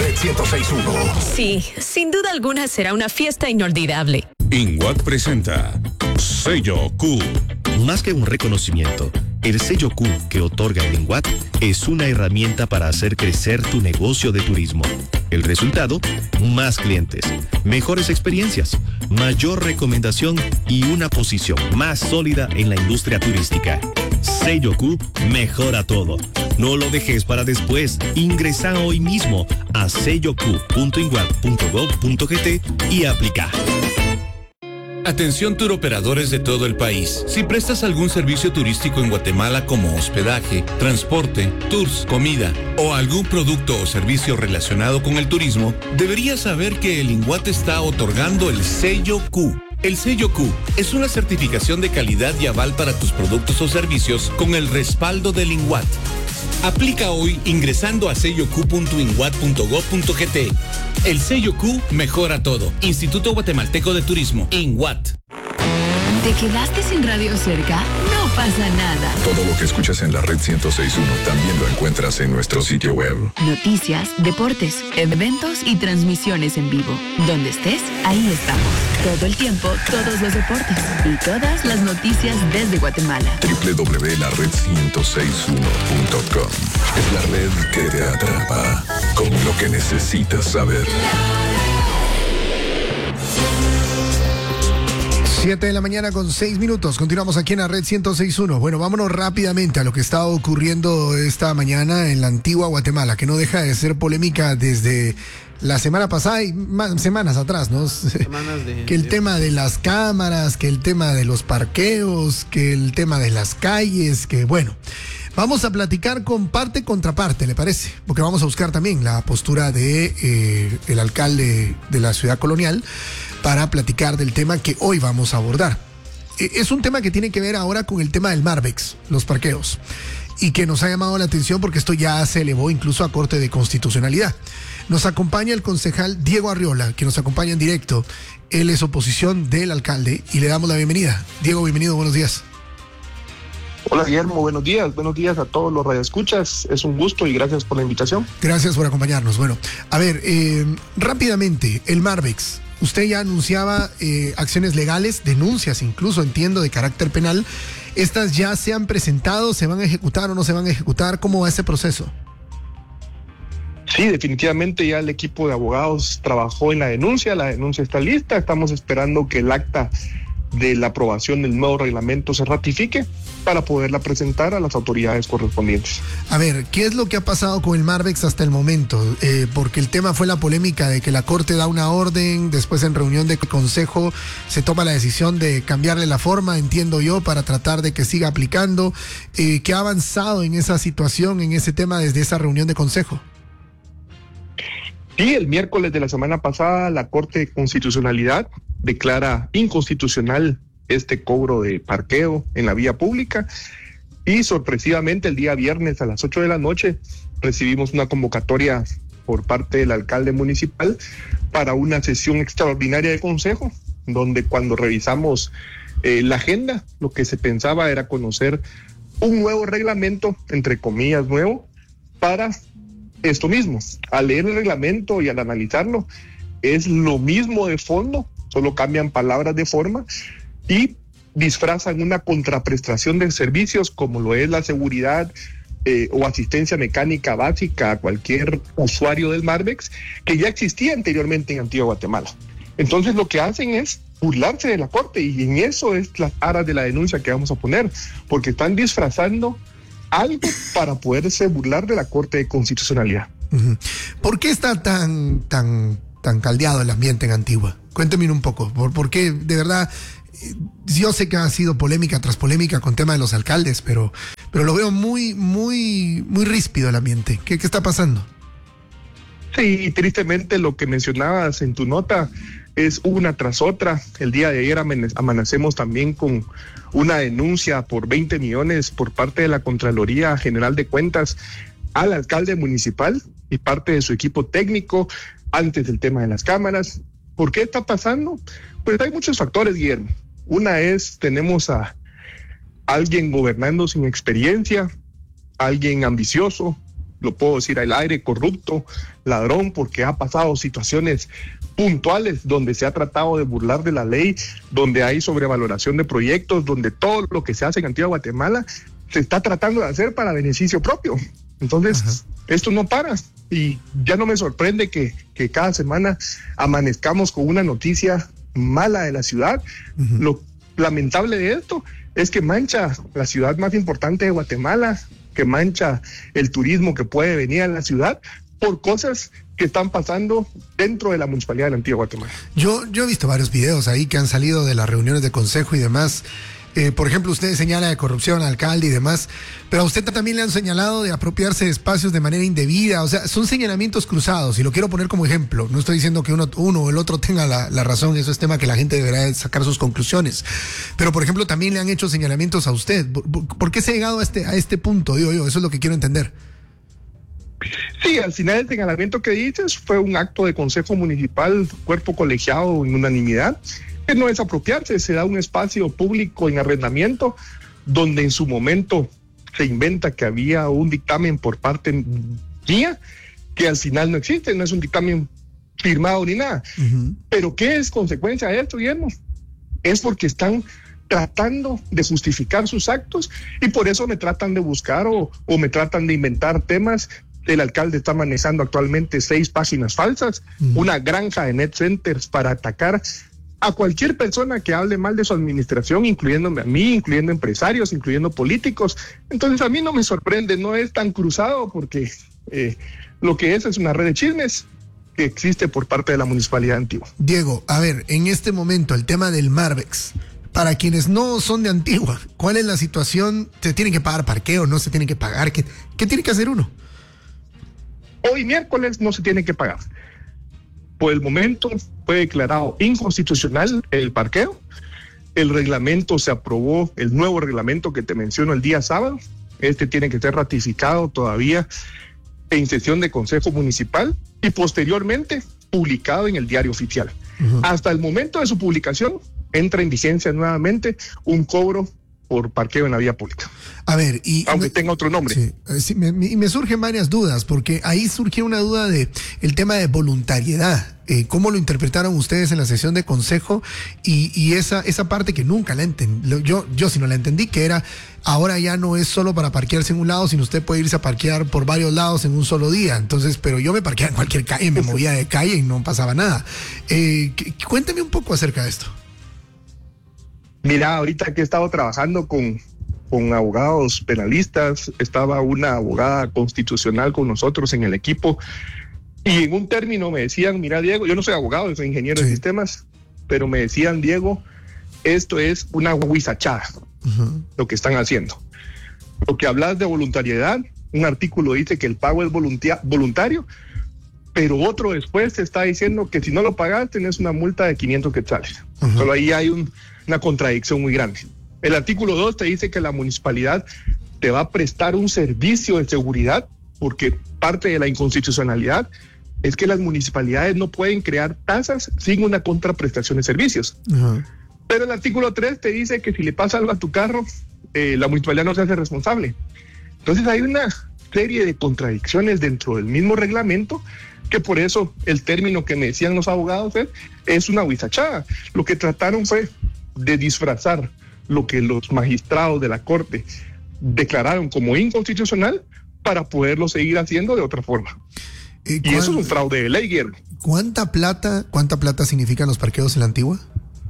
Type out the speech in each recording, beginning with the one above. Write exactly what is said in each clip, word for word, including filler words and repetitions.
Red ciento seis punto uno. Sí, sin duda alguna será una fiesta inolvidable. INWAT presenta Sello Q. Más que un reconocimiento, el sello Q que otorga el INWAT es una herramienta para hacer crecer tu negocio de turismo. El resultado, más clientes, mejores experiencias, mayor recomendación y una posición más sólida en la industria turística. Sello Q mejora todo. No lo dejes para después. Ingresa hoy mismo a sello q punto inwat punto gov punto gt y aplica. Atención tour operadores de todo el país. Si prestas algún servicio turístico en Guatemala como hospedaje, transporte, tours, comida o algún producto o servicio relacionado con el turismo, deberías saber que el INWAT está otorgando el sello Q. El sello Q es una certificación de calidad y aval para tus productos o servicios con el respaldo del INWAT. Aplica hoy ingresando a sello q punto inwat punto gov punto gt. El sello Q mejora todo. Instituto Guatemalteco de Turismo, INWAT. ¿Te quedaste sin radio cerca? No pasa nada. Todo lo que escuchas en la Red ciento seis punto uno también lo encuentras en nuestro sitio web. Noticias, deportes, eventos y transmisiones en vivo. Donde estés, ahí estamos. Todo el tiempo, todos los deportes y todas las noticias desde Guatemala. doble u doble u doble u punto la red ciento seis punto uno punto com. Es la red que te atrapa con lo que necesitas saber. siete de la mañana con seis minutos. Continuamos aquí en la Red ciento seis punto uno. Bueno, vámonos rápidamente a lo que está ocurriendo esta mañana en la antigua Guatemala, que no deja de ser polémica desde la semana pasada y más, semanas atrás, ¿no? Semanas de, que el de... tema de las cámaras, que el tema de los parqueos, que el tema de las calles, que bueno. Vamos a platicar con parte contraparte, ¿le parece? Porque vamos a buscar también la postura de eh, el alcalde de la ciudad colonial para platicar del tema que hoy vamos a abordar. Eh, es un tema que tiene que ver ahora con el tema del Marbex, los parqueos, y que nos ha llamado la atención porque esto ya se elevó incluso a Corte de Constitucionalidad. Nos acompaña el concejal Diego Arriola, que nos acompaña en directo. Él es oposición del alcalde y le damos la bienvenida. Diego, bienvenido, buenos días. Hola Guillermo, buenos días, buenos días a todos los radioescuchas, es un gusto y gracias por la invitación. Gracias por acompañarnos. Bueno, a ver, eh, rápidamente, el Marbex, usted ya anunciaba eh, acciones legales, denuncias incluso, entiendo, de carácter penal. ¿Estas ya se han presentado, se van a ejecutar o no se van a ejecutar? ¿Cómo va ese proceso? Sí, definitivamente ya el equipo de abogados trabajó en la denuncia, la denuncia está lista, estamos esperando que el acta de la aprobación del nuevo reglamento se ratifique para poderla presentar a las autoridades correspondientes. A ver, ¿qué es lo que ha pasado con el Marbex hasta el momento? Eh, porque el tema fue la polémica de que la Corte da una orden, después en reunión de consejo se toma la decisión de cambiarle la forma, entiendo yo, para tratar de que siga aplicando. Eh, ¿Qué ha avanzado en esa situación, en ese tema desde esa reunión de consejo? Sí, el miércoles de la semana pasada la Corte de Constitucionalidad declara inconstitucional este cobro de parqueo en la vía pública y sorpresivamente el día viernes a las ocho de la noche recibimos una convocatoria por parte del alcalde municipal para una sesión extraordinaria de consejo, donde cuando revisamos eh, la agenda, lo que se pensaba era conocer un nuevo reglamento, entre comillas nuevo, para esto mismo. Al leer el reglamento y al analizarlo, es lo mismo de fondo, solo cambian palabras de forma y disfrazan una contraprestación de servicios como lo es la seguridad eh, o asistencia mecánica básica a cualquier usuario del Marbex, que ya existía anteriormente en Antigua Guatemala. Entonces lo que hacen es burlarse de la Corte y en eso es las aras de la denuncia que vamos a poner, porque están disfrazando algo para poderse burlar de la Corte de Constitucionalidad. Uh-huh. ¿Por qué está tan, tan, tan caldeado el ambiente en Antigua? Cuénteme un poco, ¿por, por qué de verdad? Yo sé que ha sido polémica tras polémica con tema de los alcaldes, pero, pero lo veo muy, muy, muy ríspido el ambiente. ¿Qué, qué está pasando? Sí, tristemente lo que mencionabas en tu nota es una tras otra. El día de ayer amanecemos también con una denuncia por veinte millones por parte de la Contraloría General de Cuentas al alcalde municipal y parte de su equipo técnico antes del tema de las cámaras. ¿Por qué está pasando? Pues hay muchos factores, Guillermo. Una es, tenemos a alguien gobernando sin experiencia, alguien ambicioso, lo puedo decir al aire, corrupto, ladrón, porque ha pasado situaciones puntuales donde se ha tratado de burlar de la ley, donde hay sobrevaloración de proyectos, donde todo lo que se hace en Antigua Guatemala se está tratando de hacer para beneficio propio. Entonces, ajá, esto no para y ya no me sorprende que, que cada semana amanezcamos con una noticia mala de la ciudad. Uh-huh. Lo lamentable de esto es que mancha la ciudad más importante de Guatemala, que mancha el turismo que puede venir a la ciudad por cosas que están pasando dentro de la municipalidad de la Antigua Guatemala. Yo, yo he visto varios videos ahí que han salido de las reuniones de consejo y demás. Eh, por ejemplo, usted señala de corrupción al alcalde y demás, pero a usted también le han señalado de apropiarse de espacios de manera indebida. O sea, son señalamientos cruzados y lo quiero poner como ejemplo. No estoy diciendo que uno, uno o el otro tenga la, la razón, eso es tema que la gente deberá sacar sus conclusiones. Pero, por ejemplo, también le han hecho señalamientos a usted. ¿Por, por qué se ha llegado a este, a este punto? Digo yo, eso es lo que quiero entender. Sí, al final el señalamiento que dices fue un acto de consejo municipal, cuerpo colegiado en unanimidad. Que no es apropiarse, se da un espacio público en arrendamiento donde en su momento se inventa que había un dictamen por parte mía que al final no existe, no es un dictamen firmado ni nada. Uh-huh. Pero ¿qué es consecuencia de esto, Guillermo? Es porque están tratando de justificar sus actos y por eso me tratan de buscar o, o me tratan de inventar temas. El alcalde está manejando actualmente seis páginas falsas, uh-huh, una granja de net centers para atacar a cualquier persona que hable mal de su administración, incluyéndome a mí, incluyendo empresarios, incluyendo políticos. Entonces a mí no me sorprende, no es tan cruzado porque eh, lo que es es una red de chismes que existe por parte de la Municipalidad de Antigua. Diego, a ver, en este momento el tema del Marbex, para quienes no son de Antigua, ¿cuál es la situación? ¿Se tiene que pagar parqueo? ¿No se tiene que pagar? ¿Qué, qué tiene que hacer uno? Hoy miércoles no se tiene que pagar. Por el momento fue declarado inconstitucional el parqueo. El reglamento se aprobó, el nuevo reglamento que te menciono el día sábado. Este tiene que ser ratificado todavía en sesión de Consejo Municipal y posteriormente publicado en el Diario Oficial. Uh-huh. Hasta el momento de su publicación entra en vigencia nuevamente un cobro por parqueo en la vía pública. A ver, y... Aunque me, tenga otro nombre. Sí, sí, me, me, me surgen varias dudas, porque ahí surgió una duda de el tema de voluntariedad. Eh, ¿Cómo lo interpretaron ustedes en la sesión de consejo? Y, y esa, esa parte que nunca la entendí. Yo, yo sí no la entendí, que era, ahora ya no es solo para parquearse en un lado, sino usted puede irse a parquear por varios lados en un solo día. Entonces, pero yo me parqueaba en cualquier calle, me movía de calle y no pasaba nada. Eh, cuénteme un poco acerca de esto. Mira, ahorita que he estado trabajando con, con abogados penalistas, estaba una abogada constitucional con nosotros en el equipo y en un término me decían, mira Diego, yo no soy abogado, soy ingeniero sí. de sistemas, pero me decían, Diego, esto es una huizachada, uh-huh, lo que están haciendo. Lo que hablas de voluntariedad, un artículo dice que el pago es voluntia- voluntario, pero otro después te está diciendo que si no lo pagas tenés una multa de quinientos quetzales. Uh-huh. Solo ahí hay un... una contradicción muy grande. El artículo dos te dice que la municipalidad te va a prestar un servicio de seguridad, porque parte de la inconstitucionalidad es que las municipalidades no pueden crear tasas sin una contraprestación de servicios. Uh-huh. Pero el artículo tres te dice que si le pasa algo a tu carro, eh, la municipalidad no se hace responsable. Entonces hay una serie de contradicciones dentro del mismo reglamento, que por eso el término que me decían los abogados es, es una huizachada. Lo que trataron fue de disfrazar lo que los magistrados de la Corte declararon como inconstitucional para poderlo seguir haciendo de otra forma. Eh, y eso es un fraude de ley, Guillermo. ¿Cuánta plata, cuánta plata significan los parqueos en la Antigua?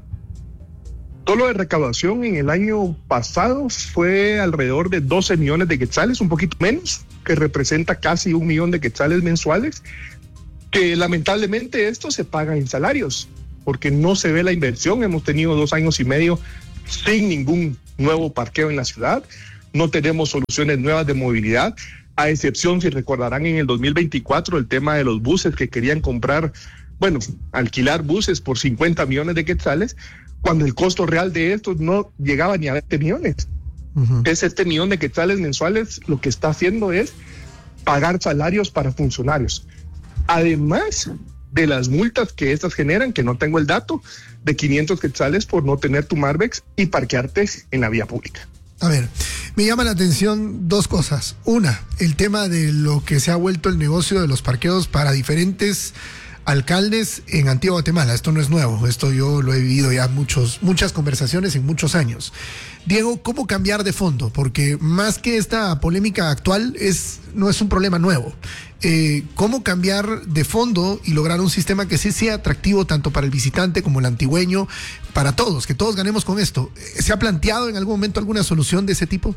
Todo lo de recaudación en el año pasado fue alrededor de doce millones de quetzales, un poquito menos, que representa casi un millón de quetzales mensuales, que lamentablemente esto se paga en salarios, porque no se ve la inversión. Hemos tenido dos años y medio sin ningún nuevo parqueo en la ciudad, no tenemos soluciones nuevas de movilidad, a excepción, si recordarán, en el dos mil veinticuatro el tema de los buses que querían comprar, bueno, alquilar buses por cincuenta millones de quetzales, cuando el costo real de estos no llegaba ni a veinte millones. Uh-huh. Es este millón de quetzales mensuales, lo que está haciendo es pagar salarios para funcionarios. Además de las multas que estas generan, que no tengo el dato, de quinientos quetzales por no tener tu Marbex y parquearte en la vía pública. A ver, Me llama la atención dos cosas. Una, el tema de lo que se ha vuelto el negocio de los parqueos para diferentes alcaldes en Antigua Guatemala. Esto no es nuevo, esto yo lo he vivido ya muchos, muchas conversaciones en muchos años. Diego, ¿cómo cambiar de fondo? Porque más que esta polémica actual, es, no es un problema nuevo. Eh, ¿Cómo cambiar de fondo y lograr un sistema que sí sea atractivo tanto para el visitante como el antigüeño, para todos, que todos ganemos con esto? ¿Se ha planteado en algún momento alguna solución de ese tipo?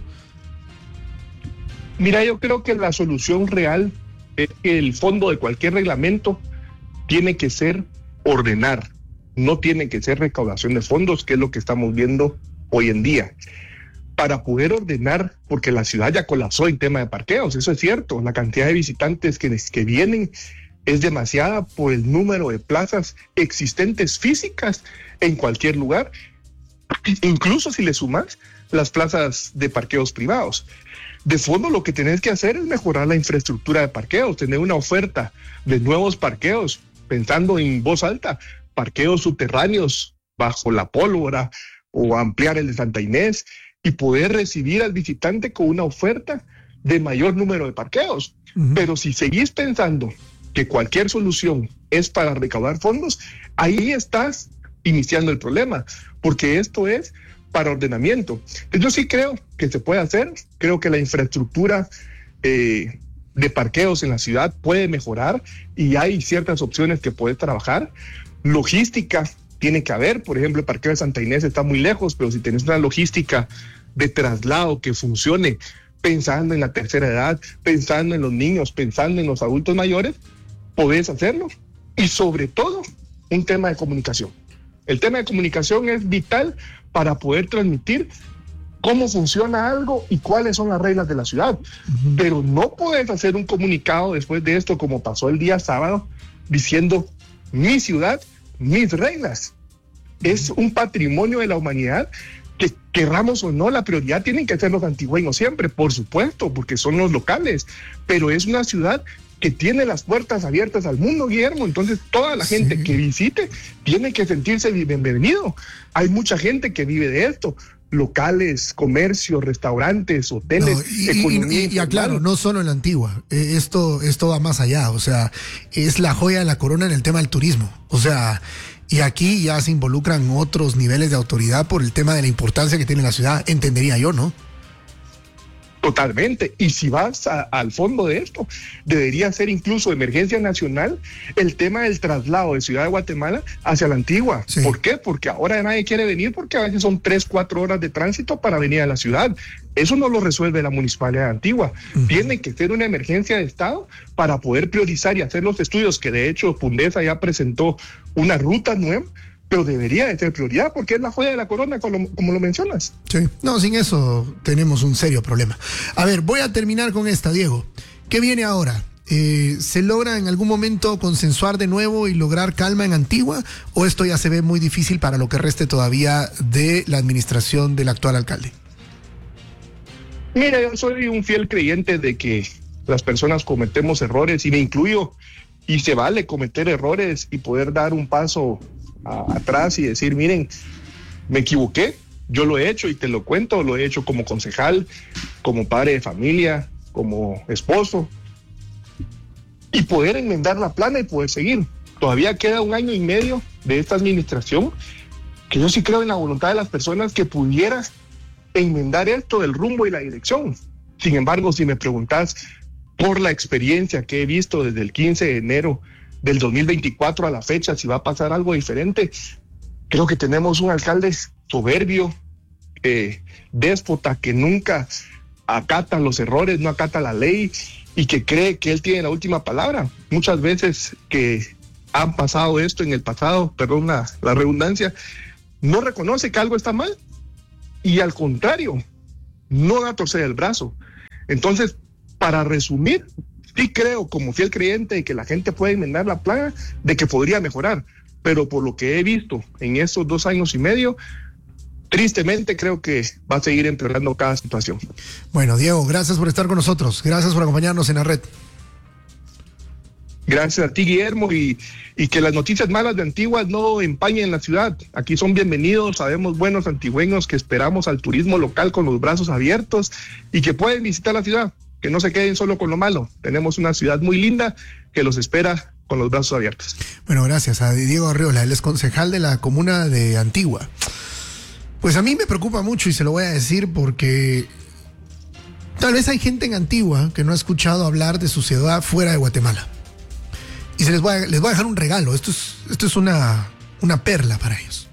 Mira, yo creo que la solución real es que el fondo de cualquier reglamento tiene que ser ordenar, no tiene que ser recaudación de fondos, que es lo que estamos viendo hoy en día. Para poder ordenar, porque la ciudad ya colapsó en tema de parqueos, eso es cierto, la cantidad de visitantes que, que vienen es demasiada por el número de plazas existentes físicas en cualquier lugar, incluso si le sumas las plazas de parqueos privados. De fondo lo que tenés que hacer es mejorar la infraestructura de parqueos, tener una oferta de nuevos parqueos, pensando en voz alta, parqueos subterráneos bajo la pólvora o ampliar el de Santa Inés y poder recibir al visitante con una oferta de mayor número de parqueos. Uh-huh. Pero si seguís pensando que cualquier solución es para recaudar fondos, ahí estás iniciando el problema, porque esto es para ordenamiento. Yo sí creo que se puede hacer, creo que la infraestructura eh, de parqueos en la ciudad puede mejorar y hay ciertas opciones que puede trabajar. Logística tiene que haber, por ejemplo, el parqueo de Santa Inés está muy lejos, pero si tenés una logística de traslado que funcione, pensando en la tercera edad, pensando en los niños, pensando en los adultos mayores, podés hacerlo. Y sobre todo, un tema de comunicación. El tema de comunicación es vital para poder transmitir cómo funciona algo y cuáles son las reglas de la ciudad. Uh-huh. Pero no puedes hacer un comunicado después de esto, como pasó el día sábado, diciendo mi ciudad, mis reglas. Uh-huh. Es un patrimonio de la humanidad que, querramos o no, la prioridad tienen que ser los antigüeños siempre, por supuesto, porque son los locales, pero es una ciudad que tiene las puertas abiertas al mundo, Guillermo. Entonces toda la gente sí. que visite tiene que sentirse bienvenido. Hay mucha gente que vive de esto, locales, comercios, restaurantes, hoteles, no, y, economía. Y, y, y aclaro, no solo en la Antigua, eh, esto, esto va más allá, o sea, es la joya de la corona en el tema del turismo, o sea, y aquí ya se involucran otros niveles de autoridad por el tema de la importancia que tiene la ciudad, entendería yo, ¿no? Totalmente. Y si vas a, al fondo de esto, debería ser incluso emergencia nacional el tema del traslado de Ciudad de Guatemala hacia la Antigua. Sí. ¿Por qué? Porque ahora nadie quiere venir porque a veces son tres, cuatro horas de tránsito para venir a la ciudad. Eso no lo resuelve la Municipalidad de Antigua. Uh-huh. Tiene que ser una emergencia de Estado para poder priorizar y hacer los estudios, que de hecho Pundesa ya presentó una ruta nueva, pero debería de ser prioridad porque es la joya de la corona, como, como lo mencionas. Sí, no, sin eso tenemos un serio problema. A ver, voy a terminar con esta, Diego. ¿Qué viene ahora? Eh, ¿Se logra en algún momento consensuar de nuevo y lograr calma en Antigua? ¿O esto ya se ve muy difícil para lo que reste todavía de la administración del actual alcalde? Mira, yo soy un fiel creyente de que las personas cometemos errores, y me incluyo, y se vale cometer errores y poder dar un paso a, atrás y decir, miren, me equivoqué, yo lo he hecho y te lo cuento, lo he hecho como concejal, como padre de familia, como esposo, y poder enmendar la plana y poder seguir. Todavía queda un año y medio de esta administración, que yo sí creo en la voluntad de las personas que pudiera enmendar esto del rumbo y la dirección. Sin embargo, si me preguntas por la experiencia que he visto desde el quince de enero del dos mil veinticuatro a la fecha, si va a pasar algo diferente, creo que tenemos un alcalde soberbio, eh, déspota, que nunca acata los errores, no acata la ley y que cree que él tiene la última palabra. Muchas veces que han pasado esto en el pasado, perdón la, la redundancia, no reconoce que algo está mal y al contrario, no da a torcer el brazo. Entonces, para resumir, sí creo, como fiel creyente, de que la gente puede enmendar la plana, de que podría mejorar, pero por lo que he visto en estos dos años y medio, tristemente creo que va a seguir empeorando cada situación. Bueno, Diego, gracias por estar con nosotros, gracias por acompañarnos en la red. Gracias a ti, Guillermo, y, y que las noticias malas de Antigua no empañen la ciudad. Aquí son bienvenidos, sabemos buenos antigüeños que esperamos al turismo local con los brazos abiertos y que pueden visitar la ciudad, que no se queden solo con lo malo. Tenemos una ciudad muy linda que los espera con los brazos abiertos. Bueno, gracias a Diego Arriola, él es concejal de la comuna de Antigua. Pues a mí me preocupa mucho y se lo voy a decir porque tal vez hay gente en Antigua que no ha escuchado hablar de su ciudad fuera de Guatemala. Y se les voy a, les voy a dejar un regalo. Esto es, esto es una, una perla para ellos.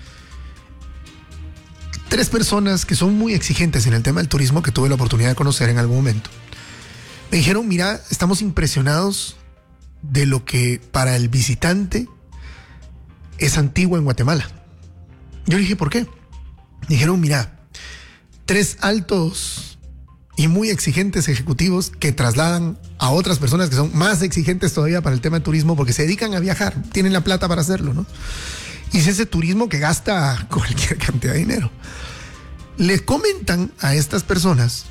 Tres personas que son muy exigentes en el tema del turismo, que tuve la oportunidad de conocer en algún momento, me dijeron, mira, estamos impresionados de lo que para el visitante es Antigua en Guatemala. Yo le dije, ¿por qué? Dijeron, mira, tres altos y muy exigentes ejecutivos que trasladan a otras personas que son más exigentes todavía para el tema de turismo porque se dedican a viajar, tienen la plata para hacerlo, ¿no? Y es ese turismo que gasta cualquier cantidad de dinero. Les comentan a estas personas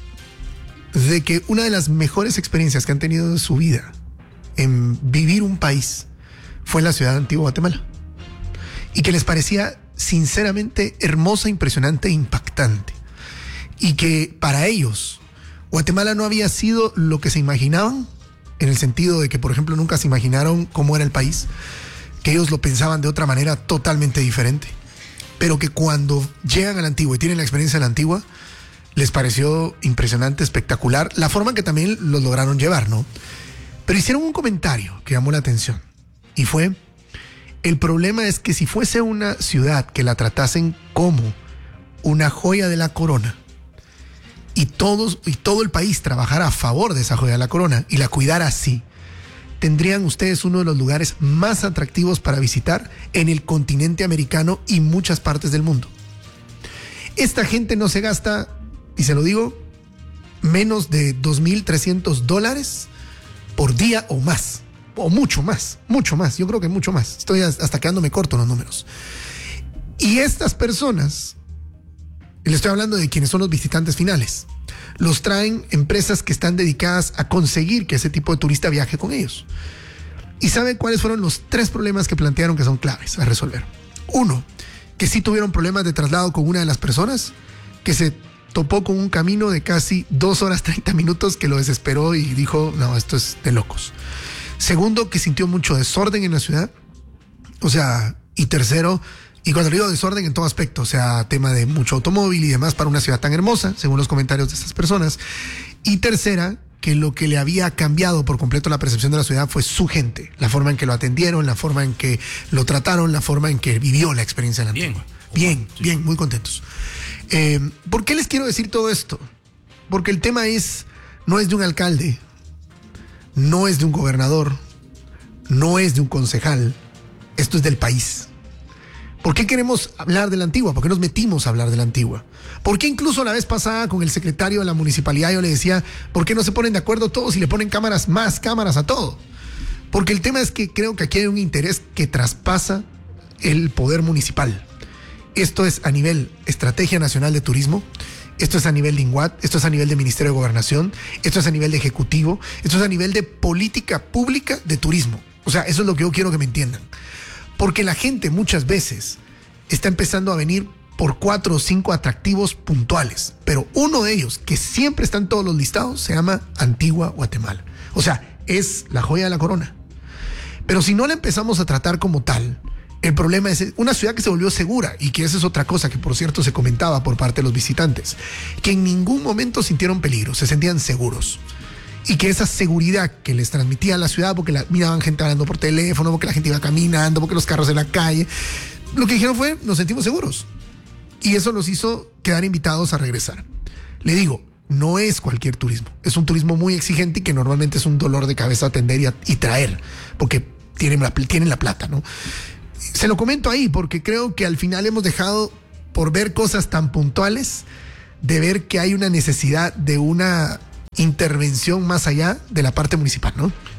de que una de las mejores experiencias que han tenido en su vida en vivir un país fue en la ciudad de Antigua, Guatemala. Y que les parecía sinceramente hermosa, impresionante e impactante. Y que para ellos Guatemala no había sido lo que se imaginaban, en el sentido de que, por ejemplo, nunca se imaginaron cómo era el país, que ellos lo pensaban de otra manera totalmente diferente, pero que cuando llegan a la Antigua y tienen la experiencia de la Antigua, les pareció impresionante, espectacular, la forma en que también los lograron llevar, ¿no? Pero hicieron un comentario que llamó la atención, y fue, el problema es que si fuese una ciudad que la tratasen como una joya de la corona, y todos y todo el país trabajara a favor de esa joya de la corona y la cuidara así, tendrían ustedes uno de los lugares más atractivos para visitar en el continente americano y muchas partes del mundo. Esta gente no se gasta, y se lo digo, menos de dos mil trescientos dólares por día o más, o mucho más, mucho más, yo creo que mucho más. Estoy hasta quedándome corto en los números. Y estas personas, le estoy hablando de quienes son los visitantes finales, los traen empresas que están dedicadas a conseguir que ese tipo de turista viaje con ellos. ¿Y saben cuáles fueron los tres problemas que plantearon que son claves a resolver? Uno, que sí tuvieron problemas de traslado con una de las personas, que se topó con un camino de casi dos horas treinta minutos que lo desesperó y dijo, no, esto es de locos. Segundo, que sintió mucho desorden en la ciudad. O sea, y tercero, y cuando digo desorden en todo aspecto, o sea, tema de mucho automóvil y demás para una ciudad tan hermosa, según los comentarios de estas personas. Y tercera, que lo que le había cambiado por completo la percepción de la ciudad fue su gente, la forma en que lo atendieron, la forma en que lo trataron, la forma en que vivió la experiencia de la Antigua. Bien, sí. bien, muy contentos. Eh, ¿Por qué les quiero decir todo esto? Porque el tema es, no es de un alcalde, no es de un gobernador, no es de un concejal, esto es del país. ¿Por qué queremos hablar de la Antigua? ¿Por qué nos metimos a hablar de la Antigua? ¿Por qué incluso la vez pasada con el secretario de la municipalidad yo le decía, ¿por qué no se ponen de acuerdo todos y le ponen cámaras, más cámaras a todo? Porque el tema es que creo que aquí hay un interés que traspasa el poder municipal. Esto es a nivel Estrategia Nacional de Turismo, esto es a nivel de INGUAT, esto es a nivel de Ministerio de Gobernación, esto es a nivel de Ejecutivo, esto es a nivel de política pública de turismo. O sea, eso es lo que yo quiero que me entiendan. Porque la gente muchas veces está empezando a venir por cuatro o cinco atractivos puntuales, pero uno de ellos, que siempre está en todos los listados, se llama Antigua, Guatemala. O sea, es la joya de la corona. Pero si no la empezamos a tratar como tal, el problema es una ciudad que se volvió segura, y que esa es otra cosa que, por cierto, se comentaba por parte de los visitantes, que en ningún momento sintieron peligro, se sentían seguros. Y que esa seguridad que les transmitía la ciudad, porque la, miraban gente hablando por teléfono, porque la gente iba caminando, porque los carros en la calle, lo que dijeron fue, nos sentimos seguros. Y eso los hizo quedar invitados a regresar. Le digo, no es cualquier turismo, es un turismo muy exigente y que normalmente es un dolor de cabeza atender y, a, y traer, porque tienen la, tienen la plata, ¿no? Se lo comento ahí porque creo que al final hemos dejado, por ver cosas tan puntuales, de ver que hay una necesidad de una intervención más allá de la parte municipal, ¿no?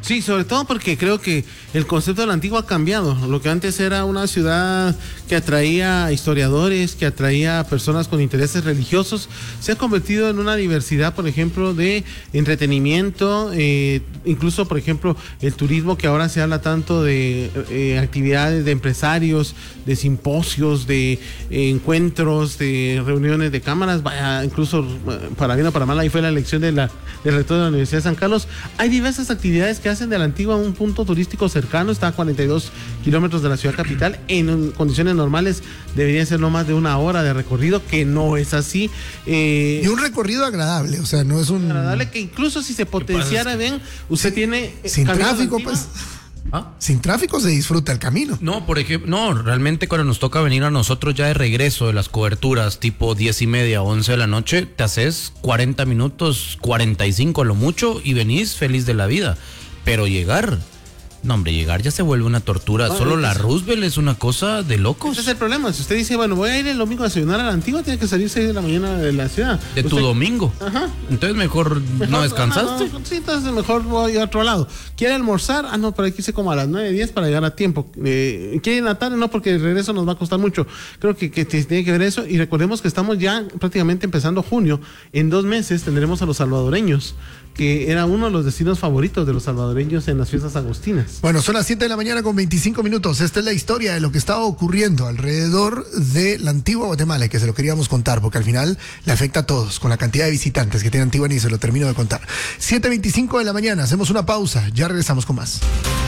Sí, sobre todo porque creo que el concepto de la Antigua ha cambiado. Lo que antes era una ciudad que atraía historiadores, que atraía personas con intereses religiosos, se ha convertido en una diversidad, por ejemplo, de entretenimiento, eh, incluso, por ejemplo, el turismo, que ahora se habla tanto de eh, actividades de empresarios, de simposios, de eh, encuentros, de reuniones de cámaras, vaya, incluso para bien o para mal, ahí fue la elección de la, del rector de la Universidad de San Carlos. Hay diversas actividades que hacen de la Antigua un punto turístico cercano, está a cuarenta y dos kilómetros de la ciudad capital. En condiciones normales debería ser no más de una hora de recorrido, que no es así. Eh, y un recorrido agradable, o sea, no es un... Agradable que incluso si se potenciara bien, usted sí, tiene... Sin tráfico, pues... ¿Ah? Sin tráfico se disfruta el camino. No, por ejemplo, no, realmente cuando nos toca venir a nosotros ya de regreso de las coberturas tipo diez y media, once de la noche, te haces cuarenta minutos, cuarenta y cinco a lo mucho y venís feliz de la vida. Pero llegar, no hombre, llegar ya se vuelve una tortura. No, Solo no, la Roosevelt es una cosa de locos. Ese es el problema. Si usted dice, bueno, voy a ir el domingo a desayunar a la Antigua, tiene que salir seis de la mañana de la ciudad. De usted... tu domingo. Ajá. Entonces mejor, mejor no descansaste. No, no, sí, entonces mejor voy a otro lado. ¿Quiere almorzar? Ah, no, pero hay que irse como a las nueve, diez para llegar a tiempo. Eh, ¿Quiere ir en la tarde? No, porque el regreso nos va a costar mucho. Creo que, que tiene que ver eso. Y recordemos que estamos ya prácticamente empezando junio. En dos meses tendremos a los salvadoreños, que era uno de los destinos favoritos de los salvadoreños en las fiestas agostinas. Bueno, son las siete de la mañana con veinticinco minutos. Esta es la historia de lo que estaba ocurriendo alrededor de la Antigua Guatemala, y que se lo queríamos contar, porque al final le afecta a todos, con la cantidad de visitantes que tiene Antigua, y se lo termino de contar. siete veinticinco de la mañana, hacemos una pausa, ya regresamos con más.